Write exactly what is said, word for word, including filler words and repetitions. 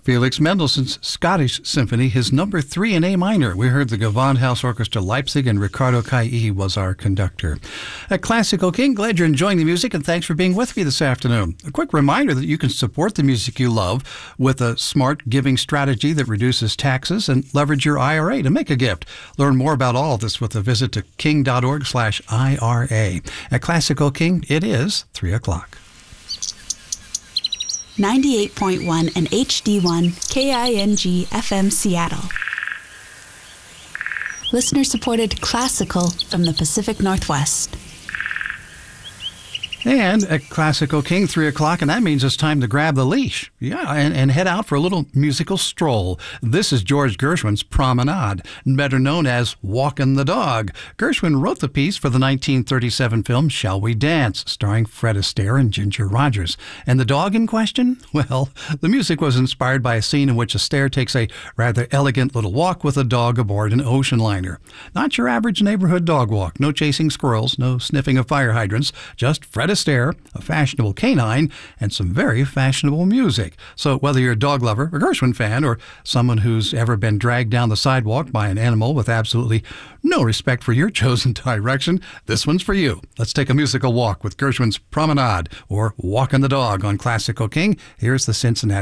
Felix Mendelssohn's Scottish Symphony, his number three in A minor. We heard the Gewandhaus Orchestra Leipzig, and Ricardo Cailli was our conductor. At Classical King, glad you're enjoying the music, and thanks for being with me this afternoon. A quick reminder that you can support the music you love with a smart giving strategy that reduces taxes and leverage your I R A to make a gift. Learn more about all of this with a visit to king.org slash IRA. At Classical King, it is three o'clock. ninety-eight point one and H D one K I N G F M Seattle. Listener-supported classical from the Pacific Northwest. And at Classical King, three o'clock, and that means it's time to grab the leash. Yeah, and, and head out for a little musical stroll. This is George Gershwin's Promenade, better known as Walkin' the Dog. Gershwin wrote the piece for the nineteen thirty-seven film Shall We Dance, starring Fred Astaire and Ginger Rogers. And the dog in question? Well, the music was inspired by a scene in which Astaire takes a rather elegant little walk with a dog aboard an ocean liner. Not your average neighborhood dog walk. No chasing squirrels, no sniffing of fire hydrants, just Fred Astaire, a fashionable canine, and some very fashionable music. So whether you're a dog lover, a Gershwin fan, or someone who's ever been dragged down the sidewalk by an animal with absolutely no respect for your chosen direction, this one's for you. Let's take a musical walk with Gershwin's Promenade, or Walkin' the Dog on Classical King. Here's the Cincinnati